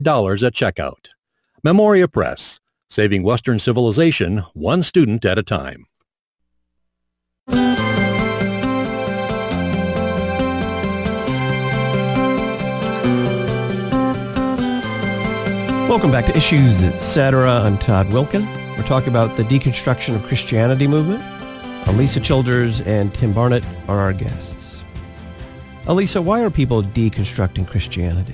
at checkout. Memoria Press, saving Western civilization one student at a time. Welcome back to Issues Etc. I'm Todd Wilkin. We're talking about the deconstruction of Christianity movement. Alisa Childers and Tim Barnett are our guests. Alisa, why are people deconstructing Christianity?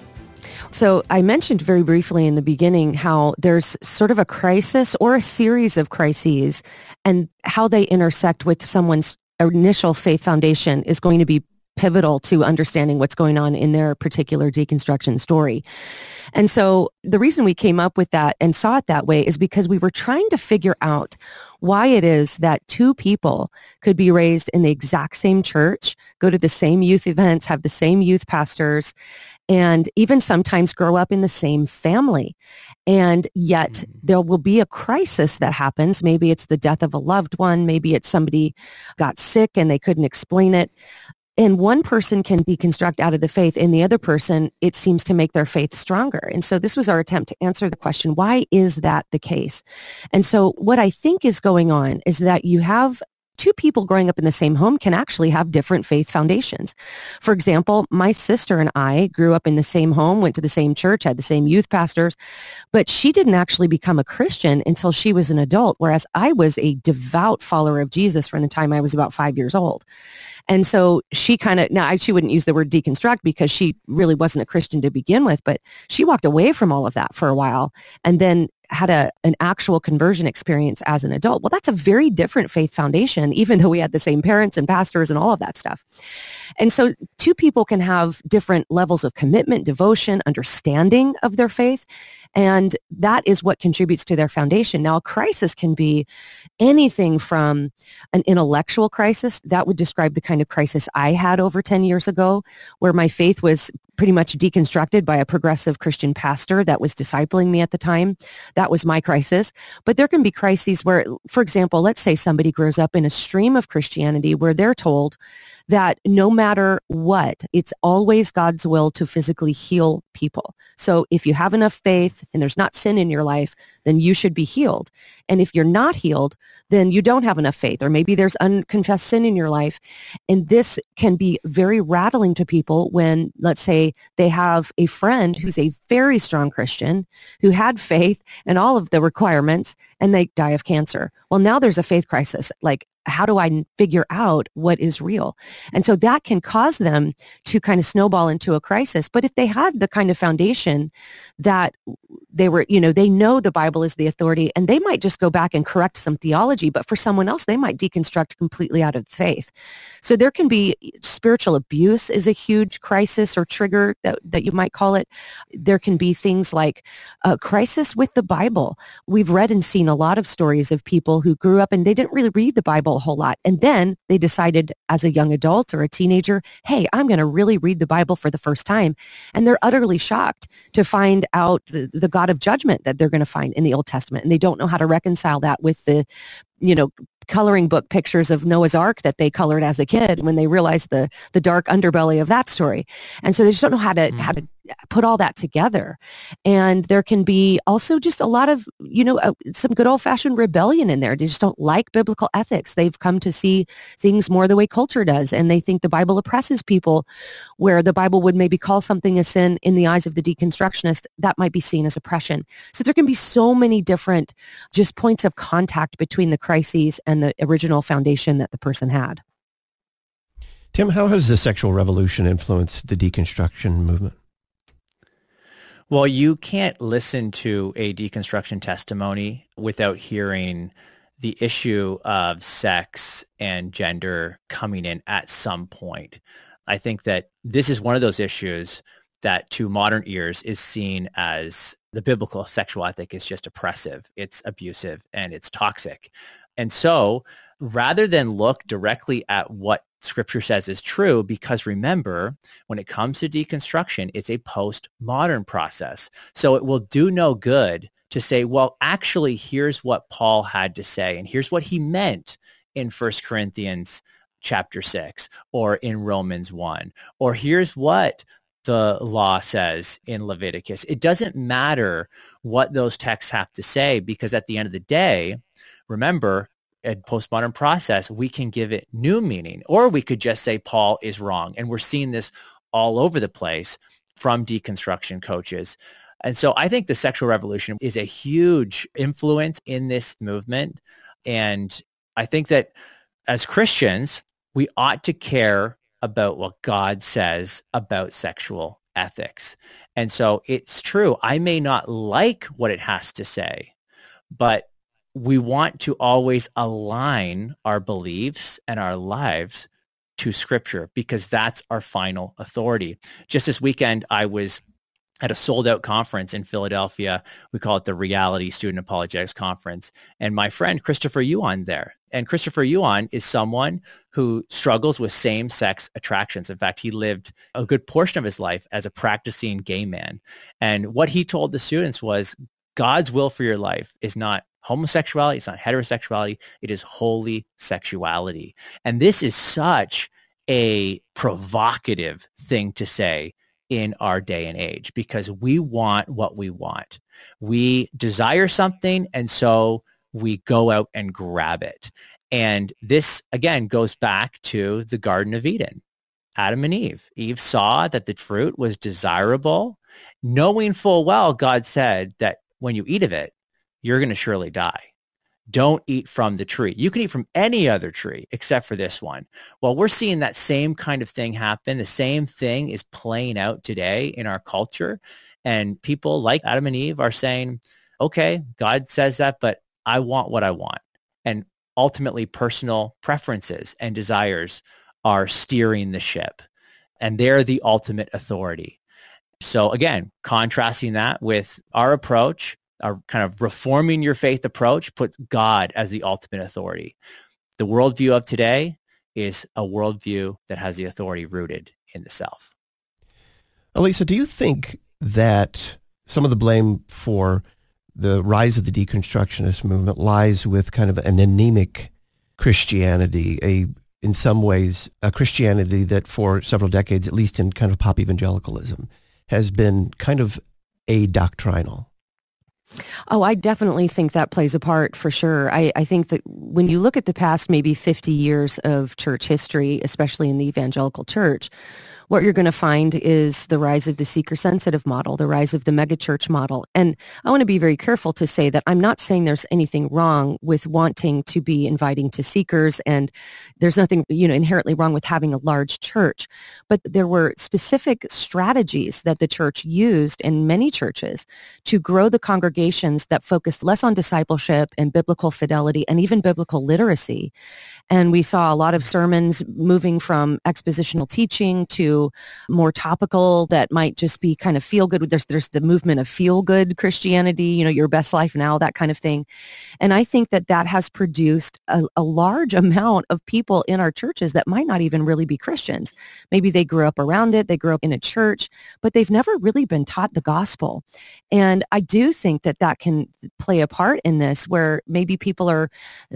So I mentioned very briefly in the beginning how there's sort of a crisis or a series of crises, and how they intersect with someone's initial faith foundation is going to be pivotal to understanding what's going on in their particular deconstruction story. And so the reason we came up with that and saw it that way is because we were trying to figure out why it is that two people could be raised in the exact same church, go to the same youth events, have the same youth pastors, and even sometimes grow up in the same family. And yet there will be a crisis that happens. Maybe it's the death of a loved one. Maybe it's somebody got sick and they couldn't explain it. And one person can deconstruct out of the faith, and the other person, it seems to make their faith stronger. And so this was our attempt to answer the question, why is that the case? And so what I think is going on is that you have two people growing up in the same home can actually have different faith foundations. For example, my sister and I grew up in the same home, went to the same church, had the same youth pastors, but she didn't actually become a Christian until she was an adult, whereas I was a devout follower of Jesus from the time I was about 5 years old. And so she she wouldn't use the word deconstruct because she really wasn't a Christian to begin with, but she walked away from all of that for a while and then had an actual conversion experience as an adult. Well, that's a very different faith foundation, even though we had the same parents and pastors and all of that stuff. And so two people can have different levels of commitment, devotion, understanding of their faith, and that is what contributes to their foundation. Now, a crisis can be anything from an intellectual crisis. That would describe the kind of crisis I had over 10 years ago, where my faith was pretty much deconstructed by a progressive Christian pastor that was discipling me at the time. That was my crisis. But there can be crises where, for example, let's say somebody grows up in a stream of Christianity where they're told that no matter what, it's always God's will to physically heal people. So if you have enough faith and there's not sin in your life, then you should be healed. And if you're not healed, then you don't have enough faith, or maybe there's unconfessed sin in your life. And this can be very rattling to people when, let's say, they have a friend who's a very strong Christian who had faith and all of the requirements, and they die of cancer. Well, now there's a faith crisis. Like, how do I figure out what is real? And so that can cause them to kind of snowball into a crisis. But if they had the kind of foundation that they were, they know the Bible is the authority, and they might just go back and correct some theology, but for someone else, they might deconstruct completely out of faith. So there can be spiritual abuse is a huge crisis or trigger that you might call it. There can be things like a crisis with the Bible. We've read and seen a lot of stories of people who grew up and they didn't really read the Bible a whole lot. And then they decided as a young adult or a teenager, hey, I'm going to really read the Bible for the first time. And they're utterly shocked to find out the God of judgment that they're going to find in the Old Testament. And they don't know how to reconcile that with the, coloring book pictures of Noah's Ark that they colored as a kid when they realized the dark underbelly of that story. And so they just don't know how to put all that together. And there can be also just a lot of, some good old-fashioned rebellion in there. They just don't like biblical ethics. They've come to see things more the way culture does, and they think the Bible oppresses people, where the Bible would maybe call something a sin in the eyes of the deconstructionist, that might be seen as oppression. So there can be so many different just points of contact between the crises and the original foundation that the person had. Tim, how has the sexual revolution influenced the deconstruction movement? Well, you can't listen to a deconstruction testimony without hearing the issue of sex and gender coming in at some point. I think that this is one of those issues that to modern ears is seen as the biblical sexual ethic is just oppressive, it's abusive, and it's toxic. And so rather than look directly at what Scripture says is true, because remember, when it comes to deconstruction, it's a postmodern process. So it will do no good to say, well, actually, here's what Paul had to say, and here's what he meant in 1 Corinthians chapter 6, or in Romans 1, or here's what the law says in Leviticus. It doesn't matter what those texts have to say, because at the end of the day, remember, in postmodern process, we can give it new meaning, or we could just say Paul is wrong. And we're seeing this all over the place from deconstruction coaches. And so I think the sexual revolution is a huge influence in this movement. And I think that as Christians, we ought to care about what God says about sexual ethics. And so it's true, I may not like what it has to say, but we want to always align our beliefs and our lives to Scripture, because that's our final authority. Just this weekend, I was at a sold-out conference in Philadelphia. We call it the Reality Student Apologetics Conference. And my friend Christopher Yuan there. And Christopher Yuan is someone who struggles with same-sex attractions. In fact, he lived a good portion of his life as a practicing gay man. And what he told the students was, God's will for your life is not homosexuality, it's not heterosexuality, it is holy sexuality. And this is such a provocative thing to say in our day and age, because we want what we want. We desire something, and so we go out and grab it. And this, again, goes back to the Garden of Eden. Adam and Eve. Eve saw that the fruit was desirable, knowing full well God said that when you eat of it, you're going to surely die. Don't eat from the tree. You can eat from any other tree except for this one. Well, we're seeing that same kind of thing happen. The same thing is playing out today in our culture. And people like Adam and Eve are saying, okay, God says that, but I want what I want. And ultimately, personal preferences and desires are steering the ship. And they're the ultimate authority. So again, contrasting that with our approach, our kind of reforming your faith approach, puts God as the ultimate authority. The worldview of today is a worldview that has the authority rooted in the self. Elisa, do you think that some of the blame for the rise of the deconstructionist movement lies with kind of an anemic Christianity, in some ways, a Christianity that for several decades, at least in kind of pop evangelicalism, has been kind of adoctrinal? Oh, I definitely think that plays a part for sure. I think that when you look at the past maybe 50 years of church history, especially in the evangelical church, what you're going to find is the rise of the seeker-sensitive model, the rise of the megachurch model. And I want to be very careful to say that I'm not saying there's anything wrong with wanting to be inviting to seekers, and there's nothing, inherently wrong with having a large church. But there were specific strategies that the church used in many churches to grow the congregations that focused less on discipleship and biblical fidelity and even biblical literacy. And we saw a lot of sermons moving from expositional teaching to more topical that might just be kind of feel good. There's the movement of feel good Christianity, your best life now, that kind of thing. And I think that has produced a large amount of people in our churches that might not even really be Christians. Maybe they grew up around it, they grew up in a church, but they've never really been taught the gospel. And I do think that can play a part in this, where maybe people are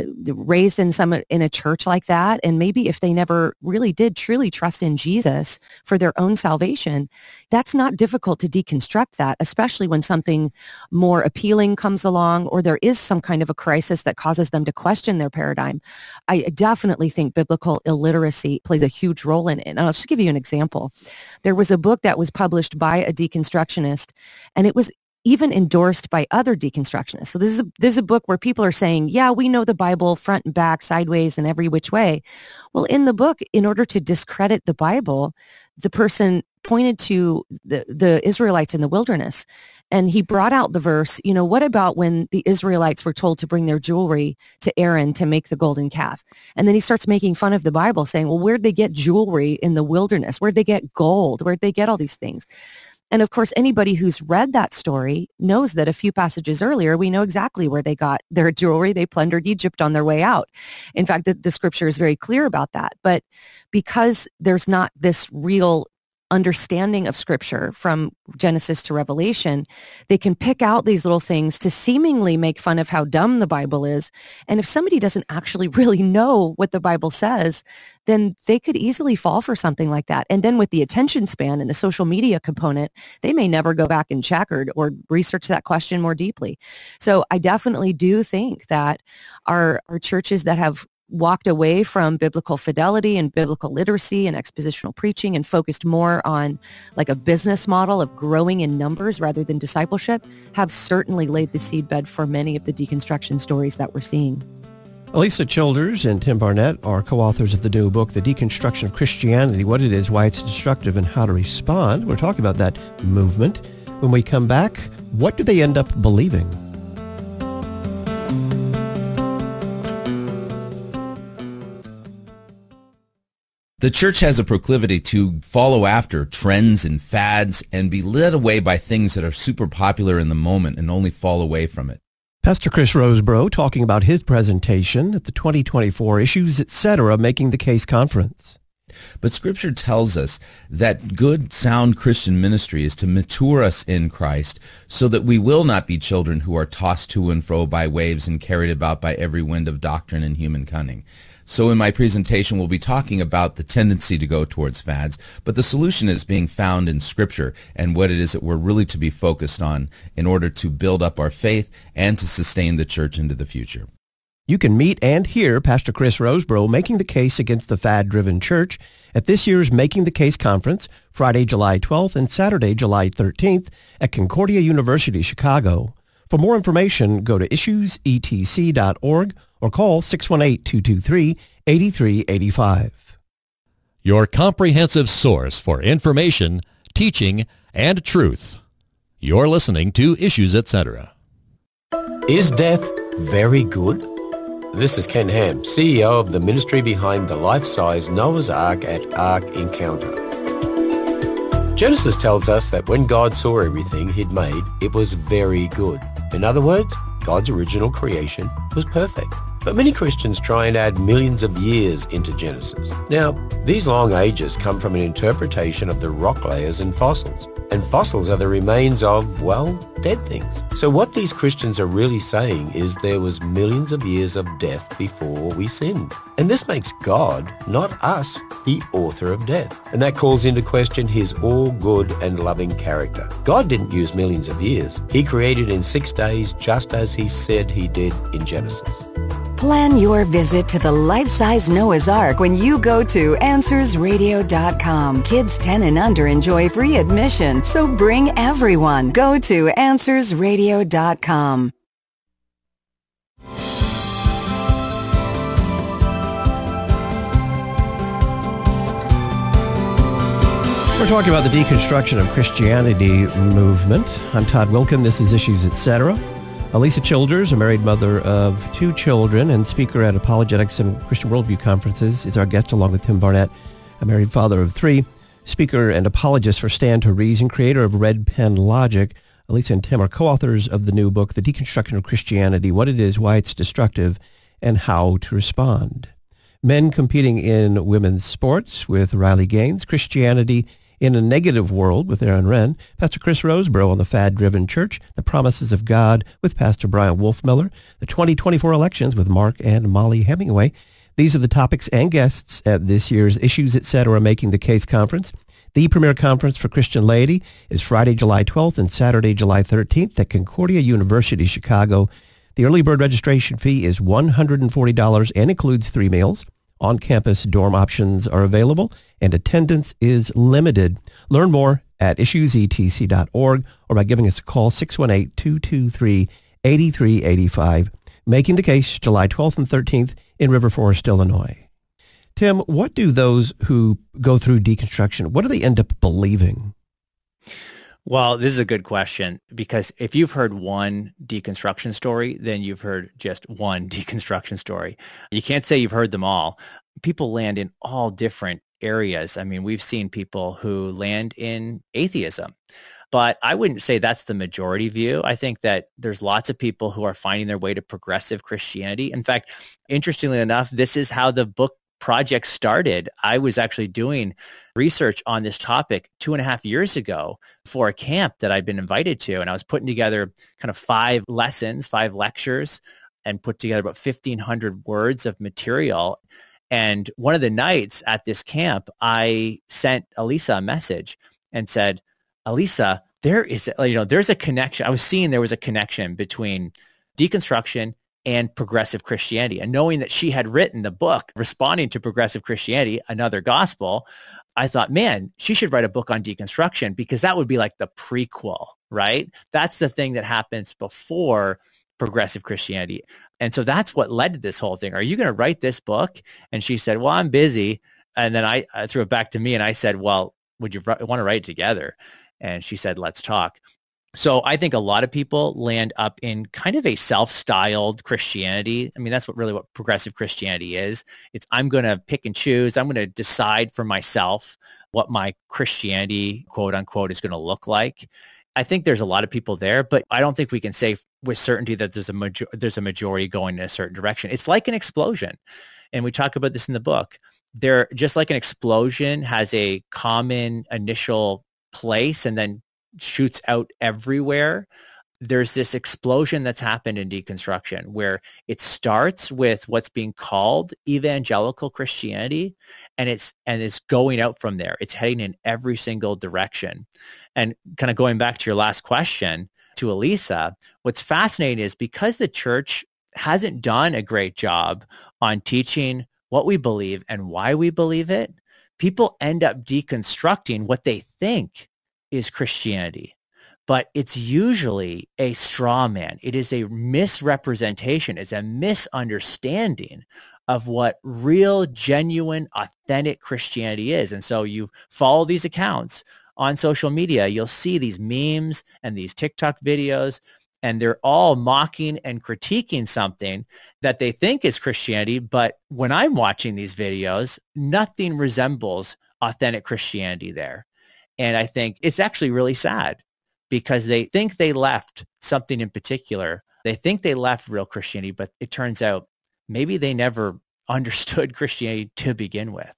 raised in a church like that, and maybe if they never really did truly trust in Jesus for their own salvation, that's not difficult to deconstruct that, especially when something more appealing comes along, or there is some kind of a crisis that causes them to question their paradigm. I definitely think biblical illiteracy plays a huge role in it. And I'll just give you an example. There was a book that was published by a deconstructionist, and it was even endorsed by other deconstructionists. So this is a book where people are saying, yeah, we know the Bible front and back, sideways, and every which way. Well, in the book, in order to discredit the Bible, the person pointed to the Israelites in the wilderness, and he brought out the verse, what about when the Israelites were told to bring their jewelry to Aaron to make the golden calf? And then he starts making fun of the Bible, saying, well, where'd they get jewelry in the wilderness? Where'd they get gold? Where'd they get all these things? And of course, anybody who's read that story knows that a few passages earlier, we know exactly where they got their jewelry. They plundered Egypt on their way out. In fact, the scripture is very clear about that. But because there's not this real understanding of Scripture from Genesis to Revelation, they can pick out these little things to seemingly make fun of how dumb the Bible is. And if somebody doesn't actually really know what the Bible says, then they could easily fall for something like that. And then with the attention span and the social media component, they may never go back and check or research that question more deeply. So I definitely do think that our churches that have walked away from biblical fidelity and biblical literacy and expositional preaching and focused more on like a business model of growing in numbers rather than discipleship have certainly laid the seedbed for many of the deconstruction stories that we're seeing. Alisa Childers and Tim Barnett are co-authors of the new book, The Deconstruction of Christianity, What It Is, Why It's Destructive, and How to Respond. We're talking about that movement. When we come back, what do they end up believing? The church has a proclivity to follow after trends and fads and be led away by things that are super popular in the moment and only fall away from it. Pastor Chris Rosebrough talking about his presentation at the 2024 Issues Etc. Making the Case Conference. But Scripture tells us that good, sound Christian ministry is to mature us in Christ so that we will not be children who are tossed to and fro by waves and carried about by every wind of doctrine and human cunning. So in my presentation, we'll be talking about the tendency to go towards fads, but the solution is being found in Scripture and what it is that we're really to be focused on in order to build up our faith and to sustain the church into the future. You can meet and hear Pastor Chris Rosebrough making the case against the fad-driven church at this year's Making the Case Conference, Friday, July 12th and Saturday, July 13th at Concordia University, Chicago. For more information, go to issuesetc.org or call 618-223-8385. Your comprehensive source for information, teaching, and truth. You're listening to Issues Etc. Is death very good? This is Ken Ham, CEO of the ministry behind the life-size Noah's Ark at Ark Encounter. Genesis tells us that when God saw everything he'd made, it was very good. In other words, God's original creation was perfect. But many Christians try and add millions of years into Genesis. Now, these long ages come from an interpretation of the rock layers and fossils. And fossils are the remains of, well, dead things. So what these Christians are really saying is there was millions of years of death before we sinned. And this makes God, not us, the author of death. And that calls into question his all-good and loving character. God didn't use millions of years. He created in 6 days just as he said he did in Genesis. Plan your visit to the life-size Noah's Ark when you go to AnswersRadio.com. Kids 10 and under enjoy free admission, so bring everyone. Go to AnswersRadio.com. We're talking about the deconstruction of Christianity movement. I'm Todd Wilkin. This is Issues Etc. Alisa Childers, a married mother of 2 children and speaker at apologetics and Christian worldview conferences, is our guest, along with Tim Barnett, a married father of 3, speaker and apologist for Stand to Reason, creator of Red Pen Logic. Alisa and Tim are co-authors of the new book, The Deconstruction of Christianity, What It Is, Why It's Destructive, and How to Respond. Men competing in women's sports with Riley Gaines, Christianity in a Negative World with Aaron Wrenn, Pastor Chris Rosebrough on the Fad-Driven Church, The Promises of God with Pastor Brian Wolfmiller, the 2024 elections with Mark and Molly Hemingway. These are the topics and guests at this year's Issues Etc. Making the Case Conference. The premier conference for Christian laity is Friday, July 12th and Saturday, July 13th at Concordia University, Chicago. The early bird registration fee is $140 and includes 3 meals. On-campus dorm options are available, and attendance is limited. Learn more at issuesetc.org or by giving us a call, 618-223-8385. Making the Case, July 12th and 13th in River Forest, Illinois. Tim, what do those who go through deconstruction, what do they end up believing? Well, this is a good question, because if you've heard one deconstruction story, then you've heard just one deconstruction story. You can't say you've heard them all. People land in all different areas. I mean, we've seen people who land in atheism, but I wouldn't say that's the majority view. I think that there's lots of people who are finding their way to progressive Christianity. In fact, interestingly enough, this is how the book project started, I was actually doing research on this topic 2.5 years ago for a camp that I'd been invited to. And I was putting together kind of 5 lessons, 5 lectures, and put together about 1,500 words of material. And one of the nights at this camp, I sent Elisa a message and said, Elisa, there's a connection. I was seeing there was a connection between deconstruction and progressive Christianity. And knowing that she had written the book responding to progressive Christianity, Another Gospel, I thought, man, she should write a book on deconstruction, because that would be like the prequel, right? That's the thing that happens before progressive Christianity. And so that's what led to this whole thing. Are you going to write this book? And she said, well, I'm busy. And then I threw it back to me and I said, well, would you want to write it together? And she said, let's talk. So I think a lot of people land up in kind of a self-styled Christianity. I mean, that's what progressive Christianity is. It's, I'm going to pick and choose. I'm going to decide for myself what my Christianity, quote unquote, is going to look like. I think there's a lot of people there, but I don't think we can say with certainty that there's a majority going in a certain direction. It's like an explosion. And we talk about this in the book. Just like an explosion has a common initial place and then shoots out everywhere, there's this explosion that's happened in deconstruction where it starts with what's being called evangelical Christianity, and it's going out from there. It's heading in every single direction. And kind of going back to your last question to Elisa, what's fascinating is because the church hasn't done a great job on teaching what we believe and why we believe it, people end up deconstructing what they think is Christianity. But it's usually a straw man. It is a misrepresentation. It's a misunderstanding of what real, genuine, authentic Christianity is. And so you follow these accounts on social media, you'll see these memes and these TikTok videos, and they're all mocking and critiquing something that they think is Christianity. But when I'm watching these videos, nothing resembles authentic Christianity there. And I think it's actually really sad because they think they left something in particular. They think they left real Christianity, but it turns out maybe they never understood Christianity to begin with.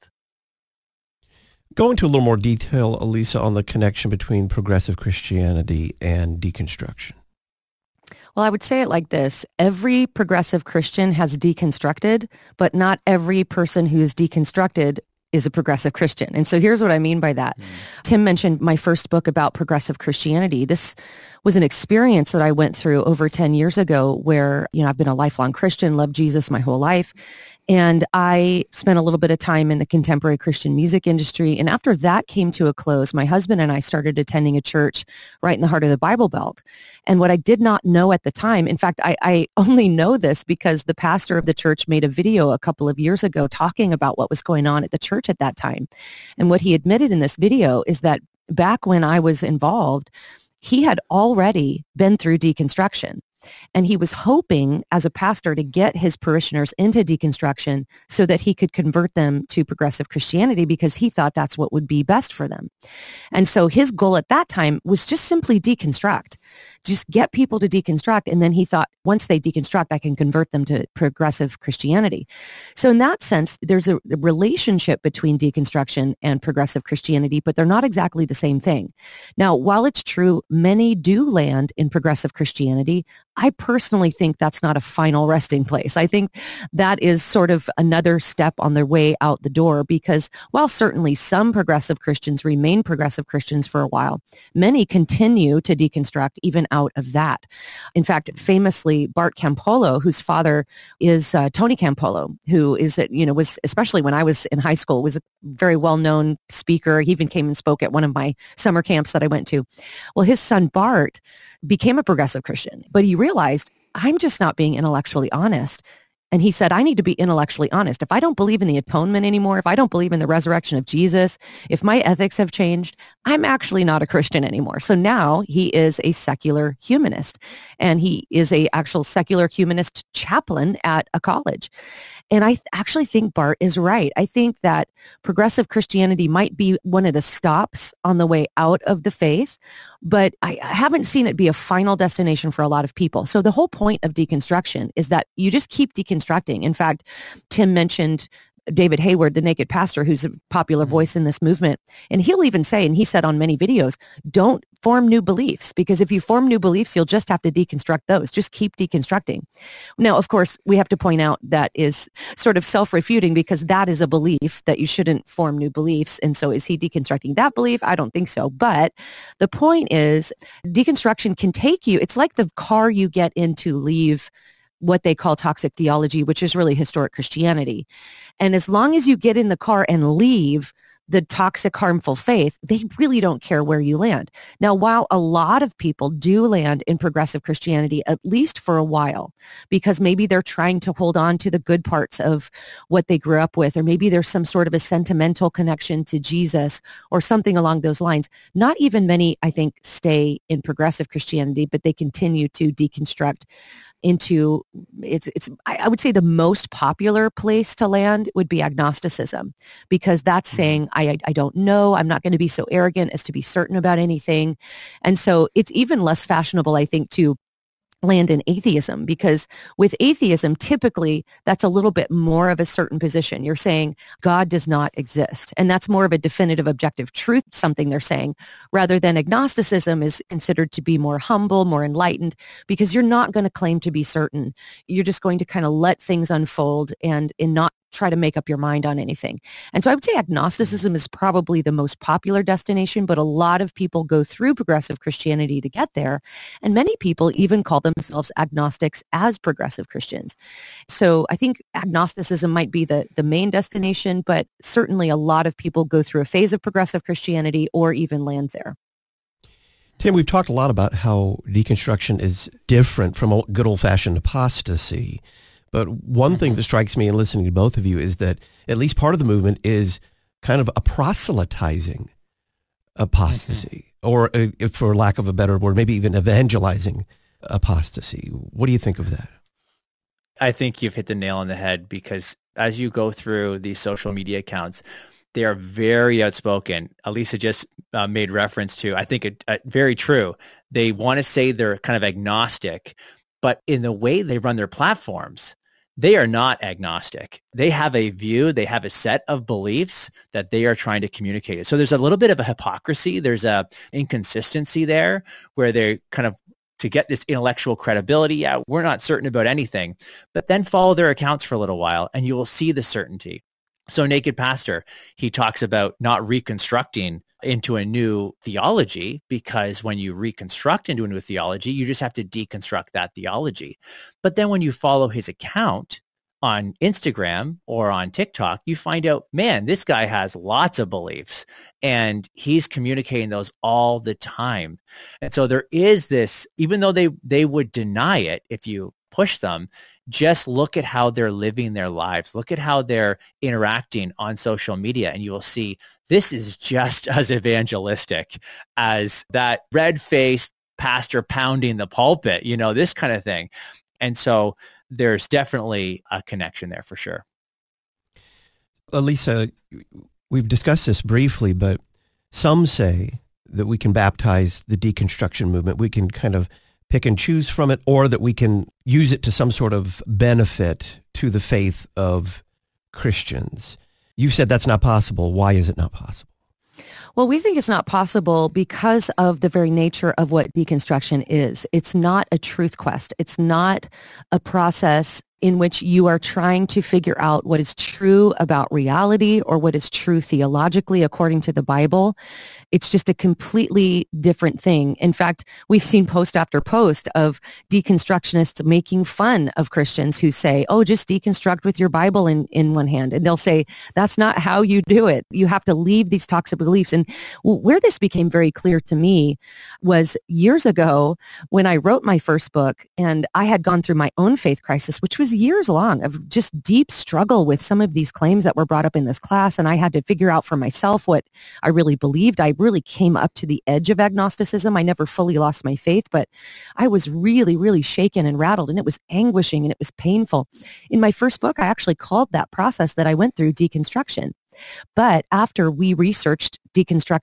Go into a little more detail, Elisa, on the connection between progressive Christianity and deconstruction. Well, I would say it like this. Every progressive Christian has deconstructed, but not every person who is deconstructed is a progressive Christian. And so here's what I mean by that. Tim mentioned my first book about progressive Christianity. This was an experience that I went through over 10 years ago where, I've been a lifelong Christian, loved Jesus my whole life. And I spent a little bit of time in the contemporary Christian music industry. And after that came to a close, my husband and I started attending a church right in the heart of the Bible Belt. And what I did not know at the time, in fact, I only know this because the pastor of the church made a video a couple of years ago talking about what was going on at the church at that time. And what he admitted in this video is that back when I was involved, he had already been through deconstruction. And he was hoping as a pastor to get his parishioners into deconstruction so that he could convert them to progressive Christianity because he thought that's what would be best for them. And so his goal at that time was just simply deconstruct, just get people to deconstruct. And then he thought, once they deconstruct, I can convert them to progressive Christianity. So in that sense, there's a relationship between deconstruction and progressive Christianity, but they're not exactly the same thing. Now, while it's true, many do land in progressive Christianity, I personally think that's not a final resting place. I think that is sort of another step on their way out the door because while certainly some progressive Christians remain progressive Christians for a while, many continue to deconstruct even out of that. In fact, famously, Bart Campolo, whose father is Tony Campolo, who is, was, especially when I was in high school, was a very well-known speaker. He even came and spoke at one of my summer camps that I went to. Well, his son, Bart, became a progressive Christian, but he realized, I'm just not being intellectually honest. And he said, I need to be intellectually honest. If I don't believe in the atonement anymore, if I don't believe in the resurrection of Jesus, if my ethics have changed, I'm actually not a Christian anymore. So now he is a secular humanist, and he is a actual secular humanist chaplain at a college. And I actually think Bart is right. I think that progressive Christianity might be one of the stops on the way out of the faith, but I haven't seen it be a final destination for a lot of people. So the whole point of deconstruction is that you just keep deconstructing. In fact, Tim mentioned David Hayward, the Naked Pastor, who's a popular voice in this movement. And he'll even say, and he said on many videos, don't form new beliefs, because if you form new beliefs, you'll just have to deconstruct those. Just keep deconstructing. Now, of course, we have to point out that is sort of self-refuting, because that is a belief that you shouldn't form new beliefs. And so is he deconstructing that belief? I don't think so. But the point is, deconstruction can take you, it's like the car you get in to leave what they call toxic theology, which is really historic Christianity. And as long as you get in the car and leave the toxic, harmful faith, they really don't care where you land. Now, while a lot of people do land in progressive Christianity, at least for a while, because maybe they're trying to hold on to the good parts of what they grew up with, or maybe there's some sort of a sentimental connection to Jesus or something along those lines. Not even many, I think, stay in progressive Christianity, but they continue to deconstruct into I would say the most popular place to land would be agnosticism, because that's saying, I don't know, I'm not going to be so arrogant as to be certain about anything. And so it's even less fashionable, I think, to land in atheism, because with atheism, typically that's a little bit more of a certain position. You're saying God does not exist. And that's more of a definitive objective truth, something they're saying, rather than agnosticism is considered to be more humble, more enlightened, because you're not going to claim to be certain. You're just going to kind of let things unfold and not try to make up your mind on anything. And so I would say agnosticism is probably the most popular destination, but a lot of people go through progressive Christianity to get there. And many people even call themselves agnostics as progressive Christians. So I think agnosticism might be the main destination, but certainly a lot of people go through a phase of progressive Christianity or even land there. Tim, we've talked a lot about how deconstruction is different from good old-fashioned apostasy. But one thing that strikes me in listening to both of you is that at least part of the movement is kind of a proselytizing apostasy, or for lack of a better word, maybe even evangelizing apostasy. What do you think of that? I think you've hit the nail on the head, because as you go through these social media accounts, they are very outspoken. Elisa just made reference to, I think, very true. They want to say they're kind of agnostic, but in the way they run their platforms, they are not agnostic. They have a view, they have a set of beliefs that they are trying to communicate. So there's a little bit of a hypocrisy. There's a inconsistency there where they kind of, to get this intellectual credibility, yeah, we're not certain about anything, but then follow their accounts for a little while and you will see the certainty. So Naked Pastor, he talks about not reconstructing into a new theology, because when you reconstruct into a new theology, you just have to deconstruct that theology. But then when you follow his account on Instagram or on TikTok, you find out, man, this guy has lots of beliefs and he's communicating those all the time. And so there is this, even though they would deny it if you push them, just look at how they're living their lives. Look at how they're interacting on social media, and you will see this is just as evangelistic as that red-faced pastor pounding the pulpit, this kind of thing. And so there's definitely a connection there for sure. Elisa, we've discussed this briefly, but some say that we can baptize the deconstruction movement. We can kind of pick and choose from it, or that we can use it to some sort of benefit to the faith of Christians. You've said that's not possible. Why is it not possible? Well, we think it's not possible because of the very nature of what deconstruction is. It's not a truth quest. It's not a process in which you are trying to figure out what is true about reality or what is true theologically according to the Bible. It's just a completely different thing. In fact, we've seen post after post of deconstructionists making fun of Christians who say, oh, just deconstruct with your Bible in one hand. And they'll say, that's not how you do it. You have to leave these toxic beliefs. And where this became very clear to me was years ago when I wrote my first book, and I had gone through my own faith crisis, which was years long of just deep struggle with some of these claims that were brought up in this class. And I had to figure out for myself what I really believed. I really came up to the edge of agnosticism. I never fully lost my faith, but I was really, really shaken and rattled, and it was anguishing and it was painful. In my first book, I actually called that process that I went through deconstruction. But after we researched deconstruction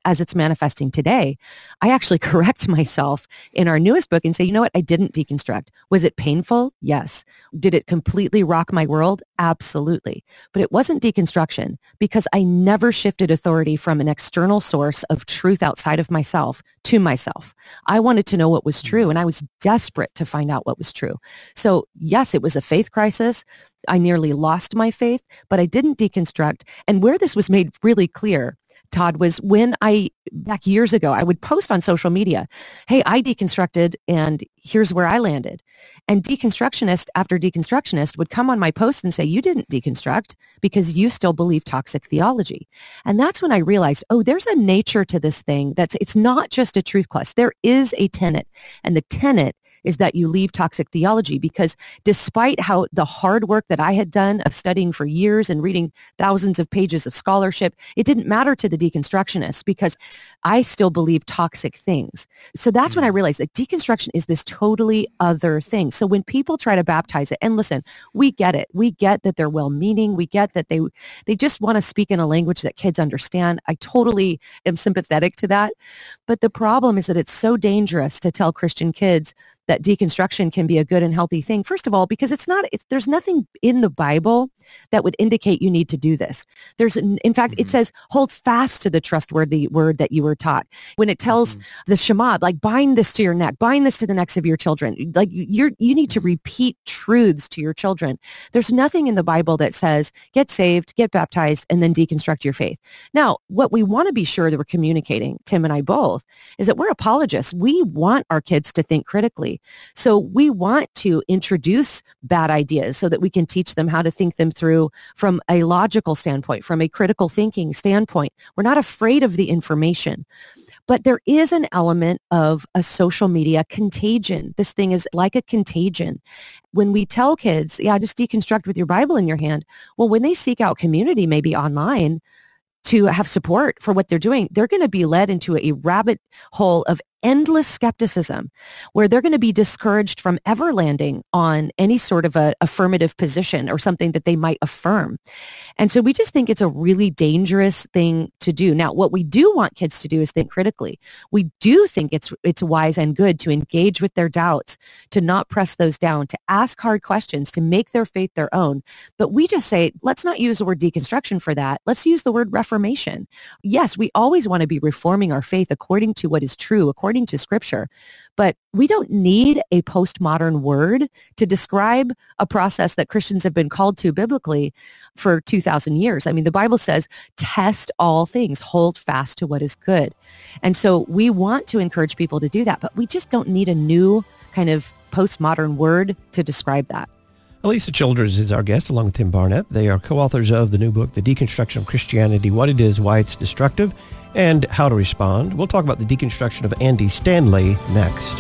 as it's manifesting today, I actually correct myself in our newest book and say, you know what? I didn't deconstruct. Was it painful? Yes. Did it completely rock my world? Absolutely. But it wasn't deconstruction because I never shifted authority from an external source of truth outside of myself to myself. I wanted to know what was true, and I was desperate to find out what was true. So yes, it was a faith crisis. I nearly lost my faith, but I didn't deconstruct. And where this was made really clear, Todd, was when back years ago, I would post on social media, hey, I deconstructed and here's where I landed. And deconstructionist after deconstructionist would come on my post and say, you didn't deconstruct because you still believe toxic theology. And that's when I realized, oh, there's a nature to this thing it's not just a truth quest. There is a tenet, and the tenet is that you leave toxic theology, because despite how the hard work that I had done of studying for years and reading thousands of pages of scholarship, it didn't matter to the deconstructionists because I still believe toxic things. So that's when I realized that deconstruction is this totally other thing. So when people try to baptize it, and listen, we get it. We get that they're well-meaning. We get that they just want to speak in a language that kids understand. I totally am sympathetic to that. But the problem is that it's so dangerous to tell Christian kids that deconstruction can be a good and healthy thing. First of all, because there's nothing in the Bible that would indicate you need to do this. In fact, it says, hold fast to the trustworthy word that you were taught. When it tells the Shema, like bind this to your neck, bind this to the necks of your children. Like you need to repeat truths to your children. There's nothing in the Bible that says, get saved, get baptized, and then deconstruct your faith. Now, what we want to be sure that we're communicating, Tim and I both, is that we're apologists. We want our kids to think critically. So we want to introduce bad ideas so that we can teach them how to think them through from a logical standpoint, from a critical thinking standpoint. We're not afraid of the information. But there is an element of a social media contagion. This thing is like a contagion. When we tell kids, just deconstruct with your Bible in your hand, well, when they seek out community, maybe online, to have support for what they're doing, they're going to be led into a rabbit hole of endless skepticism where they're going to be discouraged from ever landing on any sort of a affirmative position or something that they might affirm. And so we just think it's a really dangerous thing to do. Now, what we do want kids to do is think critically. We do think it's wise and good to engage with their doubts, to not press those down, to ask hard questions, to make their faith their own. But we just say, let's not use the word deconstruction for that. Let's use the word reformation. Yes, we always want to be reforming our faith according to what is true, according to Scripture. But we don't need a postmodern word to describe a process that Christians have been called to biblically for 2,000 years. I mean, the Bible says, test all things, hold fast to what is good. And so we want to encourage people to do that, but we just don't need a new kind of postmodern word to describe that. Alisa Childers is our guest, along with Tim Barnett. They are co-authors of the new book, The Deconstruction of Christianity, What It Is, Why It's Destructive, and How to Respond. We'll talk about the deconstruction of Andy Stanley next.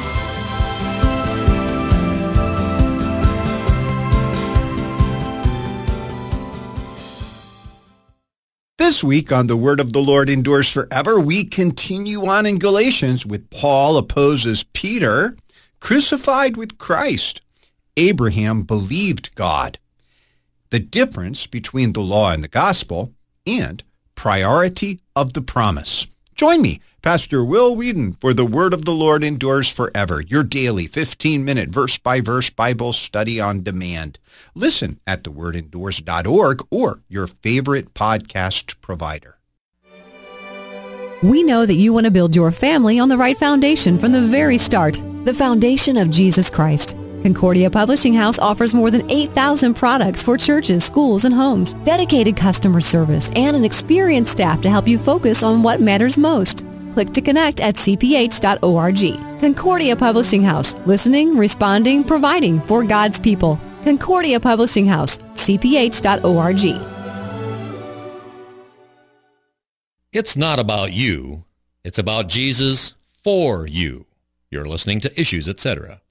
This week on The Word of the Lord Endures Forever, we continue on in Galatians with Paul opposes Peter, crucified with Christ. Abraham believed God. The difference between the law and the gospel, and priority of the promise. Join me, Pastor Will Whedon, for The Word of the Lord Endures Forever, your daily 15-minute verse-by-verse Bible study on demand. Listen at thewordendures.org or your favorite podcast provider. We know that you want to build your family on the right foundation from the very start, the foundation of Jesus Christ. Concordia Publishing House offers more than 8,000 products for churches, schools, and homes, dedicated customer service, and an experienced staff to help you focus on what matters most. Click to connect at cph.org. Concordia Publishing House, listening, responding, providing for God's people. Concordia Publishing House, cph.org. It's not about you. It's about Jesus for you. You're listening to Issues, Etc.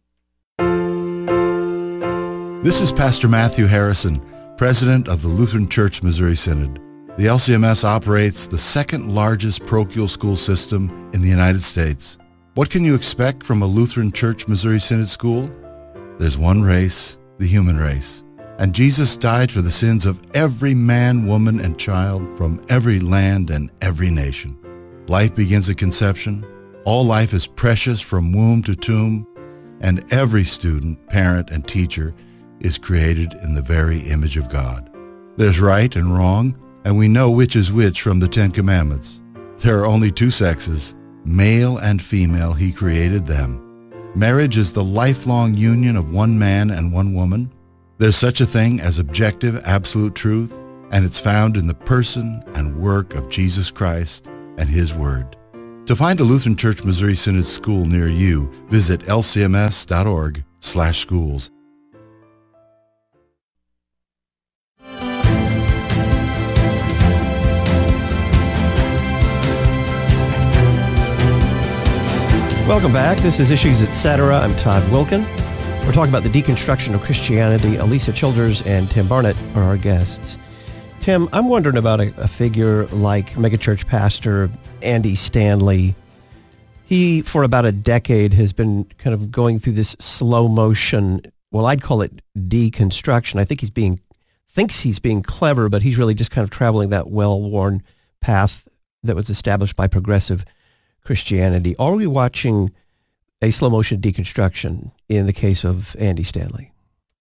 This is Pastor Matthew Harrison, President of the Lutheran Church Missouri Synod. The LCMS operates the second largest parochial school system in the United States. What can you expect from a Lutheran Church Missouri Synod school? There's one race, the human race. And Jesus died for the sins of every man, woman, and child from every land and every nation. Life begins at conception. All life is precious from womb to tomb, and every student, parent, and teacher is created in the very image of God. There's right and wrong, and we know which is which from the Ten Commandments. There are only two sexes, male and female. He created them. Marriage is the lifelong union of one man and one woman. There's such a thing as objective, absolute truth, and it's found in the person and work of Jesus Christ and His Word. To find a Lutheran Church Missouri Synod school near you, visit lcms.org/schools. Welcome back. This is Issues Etc. I'm Todd Wilken. We're talking about the deconstruction of Christianity. Alisa Childers and Tim Barnett are our guests. Tim, I'm wondering about a figure like megachurch pastor Andy Stanley. He, for about a decade, has been kind of going through this slow motion, well, I'd call it deconstruction. I think thinks he's being clever, but he's really just kind of traveling that well-worn path that was established by progressive Christianity. Are we watching a slow motion deconstruction in the case of Andy Stanley?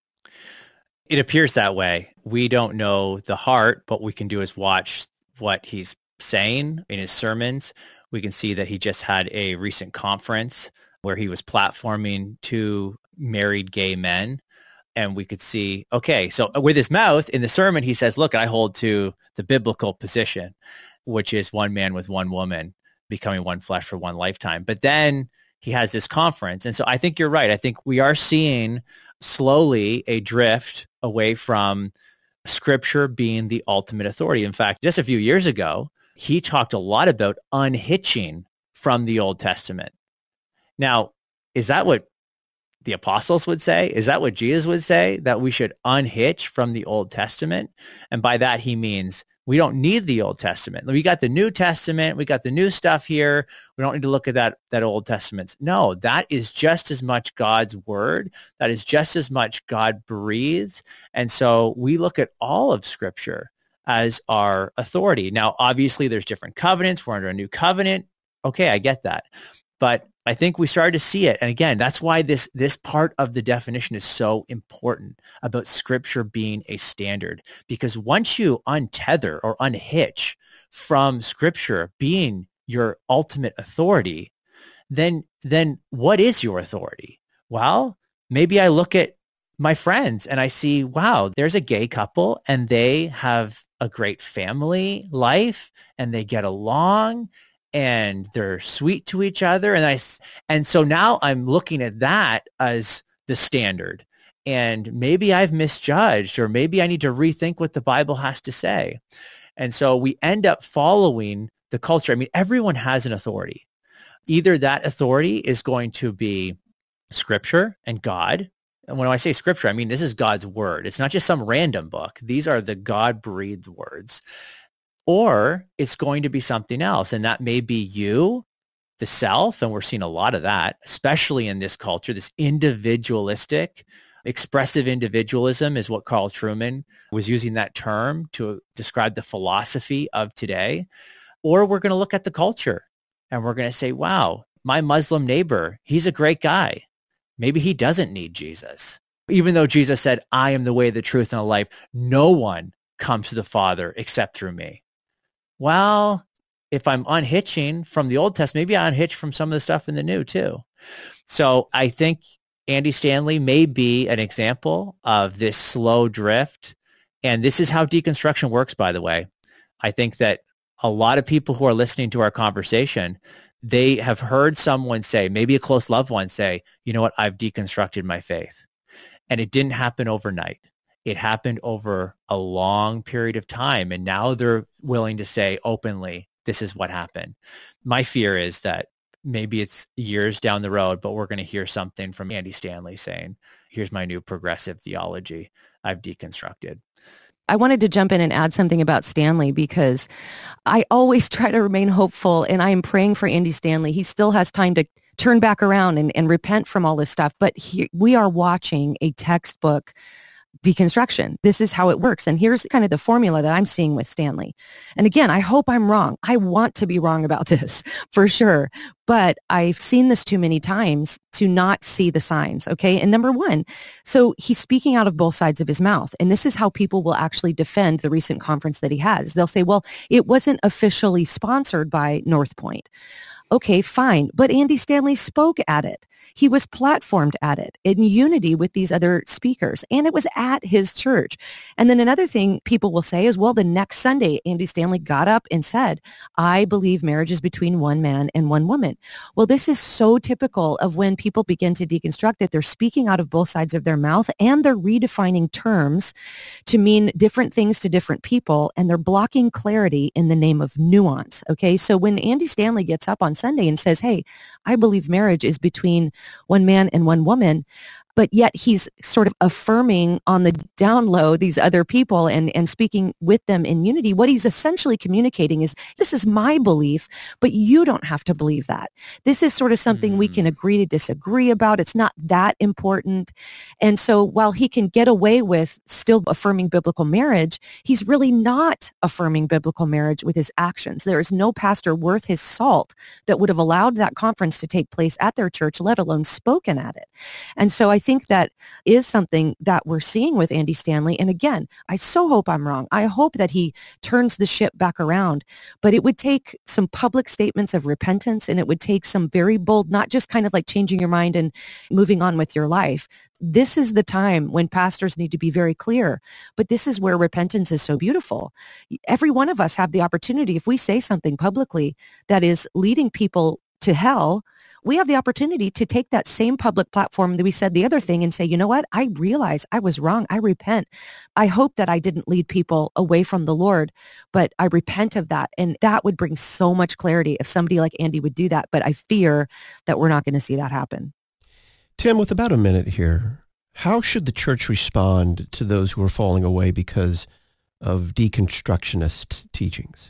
It appears that way. We don't know the heart, but we can do is watch what he's saying in his sermons. We can see that he just had a recent conference where he was platforming two married gay men. And we could see, okay, so with his mouth in the sermon, he says, look, I hold to the biblical position, which is one man with one woman becoming one flesh for one lifetime. But then he has this conference. And so I think you're right. I think we are seeing slowly a drift away from Scripture being the ultimate authority. In fact, just a few years ago, he talked a lot about unhitching from the Old Testament. Now, is that what the apostles would say? Is that what Jesus would say, that we should unhitch from the Old Testament? And by that, he means we don't need the Old Testament. We got the New Testament. We got the new stuff here. We don't need to look at that Old Testament. No, that is just as much God's word. That is just as much God breathed. And so we look at all of Scripture as our authority. Now, obviously, there's different covenants. We're under a new covenant. Okay, I get that. But I think we started to see it. And again, that's why this part of the definition is so important about Scripture being a standard. Because once you untether or unhitch from Scripture being your ultimate authority, then what is your authority? Well, maybe I look at my friends and I see, wow, there's a gay couple and they have a great family life and they get along and they're sweet to each other. And so now I'm looking at that as the standard. And maybe I've misjudged, or maybe I need to rethink what the Bible has to say. And so we end up following the culture. I mean, everyone has an authority. Either that authority is going to be Scripture and God. And when I say Scripture, I mean, this is God's word. It's not just some random book. These are the God-breathed words. Or it's going to be something else. And that may be you, the self. And we're seeing a lot of that, especially in this culture, this individualistic, expressive individualism is what Carl Trueman was using that term to describe the philosophy of today. Or we're going to look at the culture and we're going to say, wow, my Muslim neighbor, he's a great guy. Maybe he doesn't need Jesus. Even though Jesus said, I am the way, the truth, and the life, no one comes to the Father except through me. Well, if I'm unhitching from the Old Testament, maybe I unhitch from some of the stuff in the New too. So I think Andy Stanley may be an example of this slow drift. And this is how deconstruction works, by the way. I think that a lot of people who are listening to our conversation, they have heard someone say, maybe a close loved one say, you know what, I've deconstructed my faith. And it didn't happen overnight. It happened over a long period of time. And now they're willing to say openly, this is what happened. My fear is that maybe it's years down the road, but we're going to hear something from Andy Stanley saying, here's my new progressive theology I've deconstructed. I wanted to jump in and add something about Stanley because I always try to remain hopeful, and I am praying for Andy Stanley. He still has time to turn back around and repent from all this stuff. But we are watching a textbook deconstruction. This is how it works. And here's kind of the formula that I'm seeing with Stanley. And again, I hope I'm wrong. I want to be wrong about this for sure. But I've seen this too many times to not see the signs. Okay. And number one, so he's speaking out of both sides of his mouth. And this is how people will actually defend the recent conference that he has. They'll say, well, it wasn't officially sponsored by North Point. Okay, fine. But Andy Stanley spoke at it. He was platformed at it in unity with these other speakers, and it was at his church. And then another thing people will say is, well, the next Sunday, Andy Stanley got up and said, I believe marriage is between one man and one woman. Well, this is so typical of when people begin to deconstruct that they're speaking out of both sides of their mouth and they're redefining terms to mean different things to different people, and they're blocking clarity in the name of nuance. Okay, so when Andy Stanley gets up on Sunday and says, hey, I believe marriage is between one man and one woman, but yet he's sort of affirming on the down low these other people and speaking with them in unity. What he's essentially communicating is, this is my belief, but you don't have to believe that. This is sort of something we can agree to disagree about. It's not that important. And so while he can get away with still affirming biblical marriage, he's really not affirming biblical marriage with his actions. There is no pastor worth his salt that would have allowed that conference to take place at their church, let alone spoken at it. And so I think that is something that we're seeing with Andy Stanley. And again, I so hope I'm wrong. I hope that he turns the ship back around, but it would take some public statements of repentance, and it would take some very bold, not just kind of like changing your mind and moving on with your life. This is the time when pastors need to be very clear, but this is where repentance is so beautiful. Every one of us have the opportunity, if we say something publicly that is leading people to hell, we have the opportunity to take that same public platform that we said the other thing and say, you know what? I realize I was wrong. I repent. I hope that I didn't lead people away from the Lord, but I repent of that. And that would bring so much clarity if somebody like Andy would do that. But I fear that we're not going to see that happen. Tim, with about a minute here, how should the church respond to those who are falling away because of deconstructionist teachings?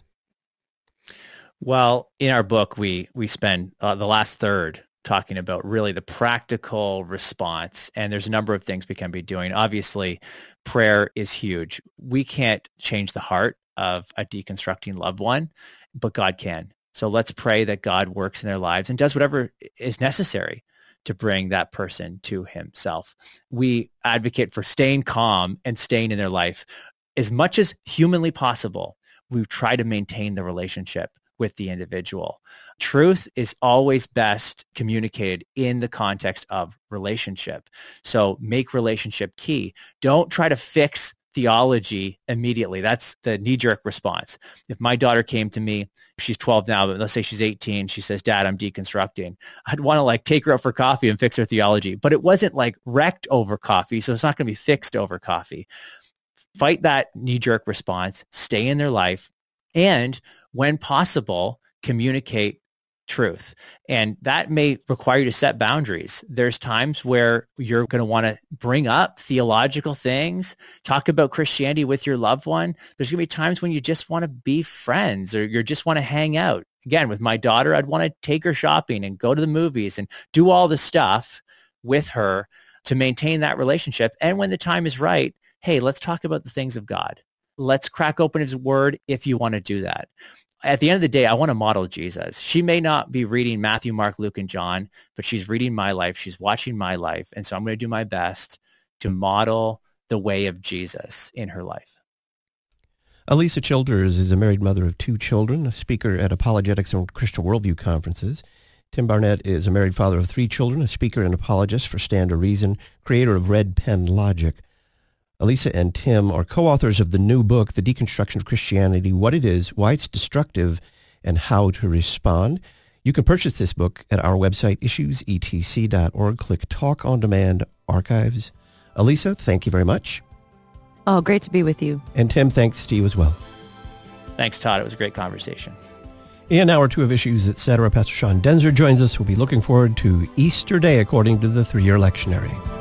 Well, in our book, we spend the last third talking about really the practical response. And there's a number of things we can be doing. Obviously, prayer is huge. We can't change the heart of a deconstructing loved one, but God can. So let's pray that God works in their lives and does whatever is necessary to bring that person to himself. We advocate for staying calm and staying in their life. As much as humanly possible, we try to maintain the relationship with the individual. Truth is always best communicated in the context of relationship. So make relationship key. Don't try to fix theology immediately. That's the knee-jerk response. If my daughter came to me, she's 12 now, but let's say she's 18, she says, Dad, I'm deconstructing. I'd want to take her out for coffee and fix her theology, but it wasn't wrecked over coffee, so it's not going to be fixed over coffee. Fight that knee-jerk response, stay in their life, and when possible, communicate truth. And that may require you to set boundaries. There's times where you're going to want to bring up theological things, talk about Christianity with your loved one. There's going to be times when you just want to be friends or you just want to hang out. Again, with my daughter, I'd want to take her shopping and go to the movies and do all the stuff with her to maintain that relationship. And when the time is right, hey, let's talk about the things of God. Let's crack open his word if you want to do that. At the end of the day, I want to model Jesus. She may not be reading Matthew, Mark, Luke, and John, but she's reading my life. She's watching my life. And so I'm going to do my best to model the way of Jesus in her life. Alisa Childers is a married mother of 2 children, a speaker at apologetics and Christian worldview conferences. Tim Barnett is a married father of 3 children, a speaker and apologist for Stand to Reason, creator of Red Pen Logic. Alisa and Tim are co-authors of the new book, The Deconstruction of Christianity, What It Is, Why It's Destructive, and How to Respond. You can purchase this book at our website, issuesetc.org. Click Talk on Demand Archives. Alisa, thank you very much. Oh, great to be with you. And Tim, thanks to you as well. Thanks, Todd. It was a great conversation. In hour 2 of Issues, etc., Pastor Sean Denzer joins us. We'll be looking forward to Easter Day according to the 3-year lectionary.